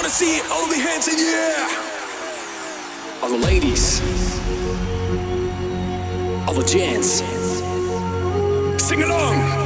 wanna see all the hands in the air. All the ladies, all the gents, sing along.